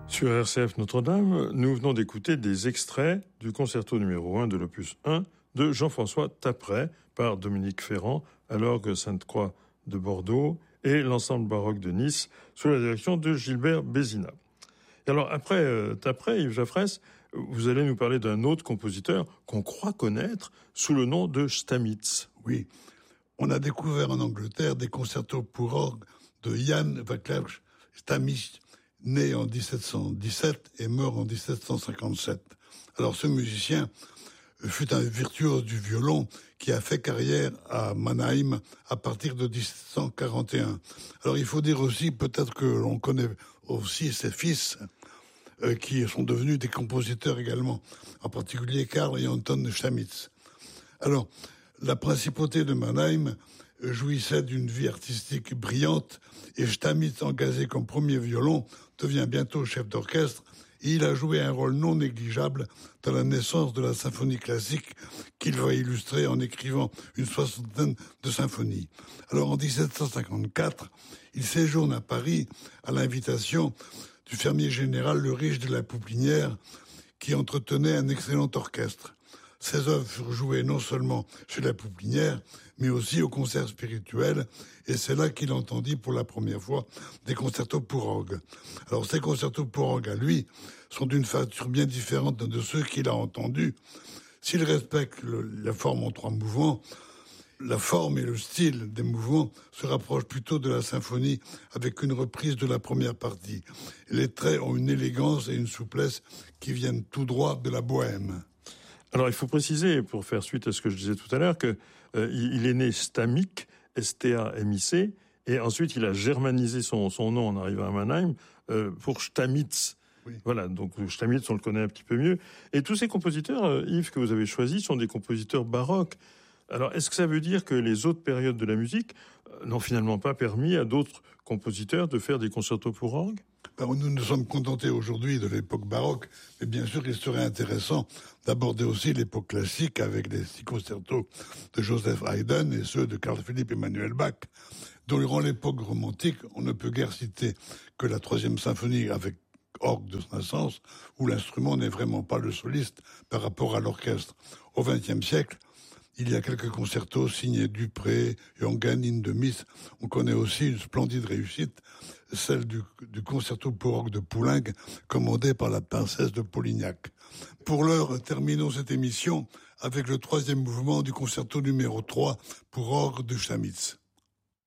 Sur RCF Notre-Dame, nous venons d'écouter des extraits du concerto numéro 1 de l'opus 1 de Jean-François Taprey par Dominique Ferrand à l'orgue Sainte-Croix de Bordeaux et l'ensemble baroque de Nice sous la direction de Gilbert Bézina. Et alors après Taprey, Yves Jaffrès, vous allez nous parler d'un autre compositeur qu'on croit connaître sous le nom de Stamitz. Oui, on a découvert en Angleterre des concertos pour orgue de Jan Vaclav Stamitz, né en 1717 et mort en 1757. Alors ce musicien fut un virtuose du violon qui a fait carrière à Mannheim à partir de 1741. Alors il faut dire aussi, peut-être que l'on connaît aussi ses fils qui sont devenus des compositeurs également, en particulier Karl et Anton Stamitz. Alors, la principauté de Mannheim jouissait d'une vie artistique brillante et Stamitz, engagé comme premier violon, devient bientôt chef d'orchestre et il a joué un rôle non négligeable dans la naissance de la symphonie classique qu'il va illustrer en écrivant une 60aine de symphonies. Alors en 1754, il séjourne à Paris à l'invitation du fermier général Le Riche de la Pouplinière qui entretenait un excellent orchestre. Ses œuvres furent jouées non seulement chez la Pouplinière, mais aussi au concert spirituel, et c'est là qu'il entendit pour la première fois des concertos pour orgue. Alors ces concertos pour orgue à lui sont d'une facture bien différente de ceux qu'il a entendus. S'il respecte la forme en 3 mouvements, la forme et le style des mouvements se rapprochent plutôt de la symphonie avec une reprise de la première partie. Les traits ont une élégance et une souplesse qui viennent tout droit de la bohème. Alors, il faut préciser, pour faire suite à ce que je disais tout à l'heure, que il est né Stamic, S-T-A-M-I-C, et ensuite il a germanisé son nom en arrivant à Mannheim pour Stamitz. Oui. Voilà, donc Stamitz, on le connaît un petit peu mieux. Et tous ces compositeurs, Yves, que vous avez choisis, sont des compositeurs baroques. Alors, est-ce que ça veut dire que les autres périodes de la musique n'ont finalement pas permis à d'autres compositeurs de faire des concertos pour orgue ? Nous nous sommes contentés aujourd'hui de l'époque baroque, mais bien sûr, il serait intéressant d'aborder aussi l'époque classique avec les 6 concertos de Joseph Haydn et ceux de Carl Philipp Emanuel Bach. Durant l'époque romantique, on ne peut guère citer que la 3e symphonie avec orgue de Saint-Saëns, où l'instrument n'est vraiment pas le soliste par rapport à l'orchestre. Au XXe siècle, il y a quelques concertos signés Dupré et Onganin de Mis. On connaît aussi une splendide réussite, celle du concerto pour orgue de Poulenc, commandé par la princesse de Polignac. Pour l'heure, terminons cette émission avec le 3e mouvement du concerto numéro 3 pour orgue de Stamitz.